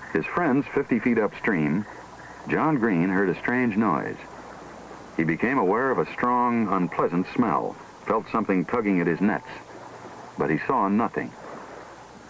His friends 50 feet upstream, John Green heard a strange noise. He became aware of a strong, unpleasant smell, felt something tugging at his nets, but he saw nothing.